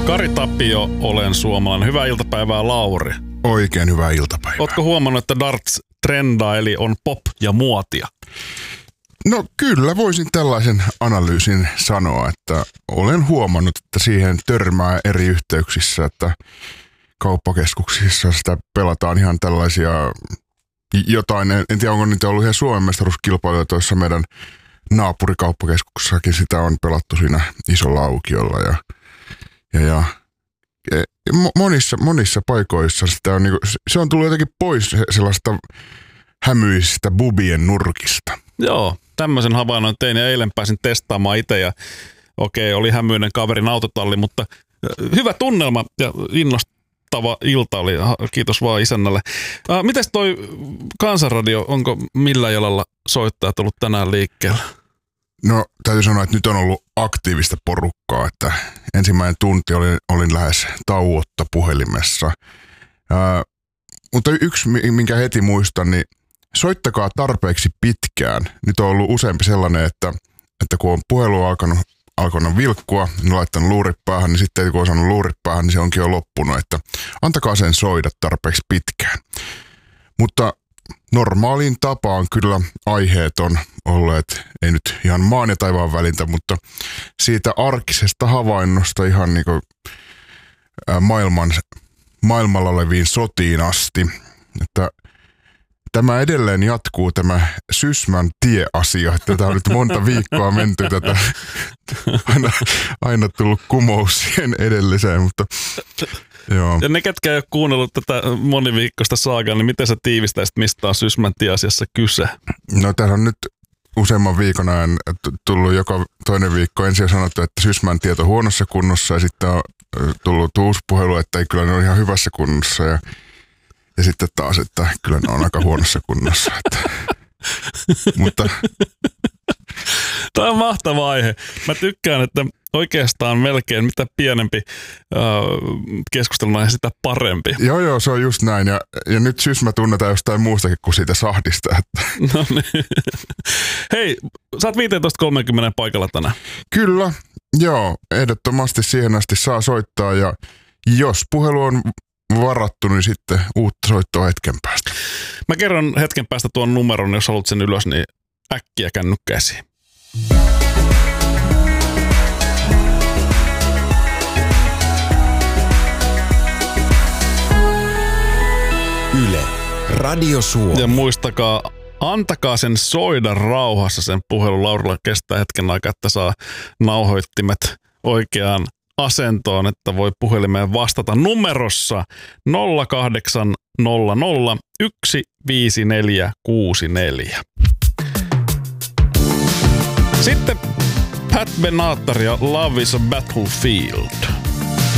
Kari Tapio, olen suomalainen. Hyvää iltapäivää, Lauri. Oikein hyvää iltapäivää. Ootko huomannut, että darts trendaa, eli on pop ja muotia? No kyllä voisin tällaisen analyysin sanoa, että olen huomannut, että siihen törmää eri yhteyksissä, että kauppakeskuksissa sitä pelataan ihan tällaisia jotain, en tiedä onko niitä ollut ihan Suomen mestaruuskilpailuja, joissa meidän naapurikauppakeskuksessakin sitä on pelattu siinä isolla aukiolla ja monissa paikoissa sitä on niinku, se on tullut jotenkin pois sellaista hämyisistä bubien nurkista. Joo, tämmöisen havainnon tein ja eilen pääsin testaamaan itse ja okei, oli hämyinen kaverin autotalli, mutta hyvä tunnelma ja innostava ilta oli. Kiitos vaan isännälle. Mites toi Kansanradio, onko millä jalalla soittajat ollut tänään liikkeellä? No täytyy sanoa, että nyt on ollut aktiivista porukkaa, että ensimmäinen tunti olin lähes tauotta puhelimessa. Mutta yksi, minkä heti muistan, niin soittakaa tarpeeksi pitkään. Nyt on ollut useampi sellainen, että kun on puhelu alkanut vilkkua, niin laittanut luurit päähän, niin sitten kun on saanut luurit päähän, niin se onkin jo loppunut, että antakaa sen soida tarpeeksi pitkään. Mutta normaaliin tapaan kyllä aiheet on olleet, ei nyt ihan maan ja taivaan välintä, mutta siitä arkisesta havainnosta ihan niin kuin maailmalla oleviin sotiin asti. Että tämä edelleen jatkuu, tämä Sysmän tie-asia. Tätä on nyt monta viikkoa menty tätä. Aina tullut kumous siihen edelliseen, mutta joo. Ja ne, ketkä ei ole kuunnellut tätä moniviikkoista saagaa, niin miten sä tiivistäisit, mistä on Sysmän tie-asiassa kyse? No tässä on nyt useamman viikon ajan tullut joka toinen viikko. Ensin on sanottu, että Sysmän tiet on huonossa kunnossa ja sitten on tullut uusi puhelu, että ei kyllä ne ole ihan hyvässä kunnossa ja sitten taas, että kyllä ne on aika huonossa kunnossa. Mutta tämä on mahtava aihe. Mä tykkään, että oikeastaan melkein mitä pienempi keskusteluna ja sitä parempi. Joo, se on just näin. Ja nyt Sysmä tunnetaan jostain muustakin kuin siitä sahdista. No niin. Hei, sä oot 15.30 paikalla tänään. Kyllä, joo. Ehdottomasti siihen asti saa soittaa ja jos puhelu on varattu, niin sitten uutta soittoa hetken päästä. Mä kerron hetken päästä tuon numeron, jos haluat sen ylös, niin äkkiä kännykkäisiin. Yle, Radio Suomi. Ja muistakaa, antakaa sen soida rauhassa sen puhelun. Laurilla kestää hetken aikaa, että saa nauhoittimet oikeaan asentoon, että voi puhelimeen vastata numerossa 0800 15464. Sitten Pat Benatar ja Love is a Battlefield.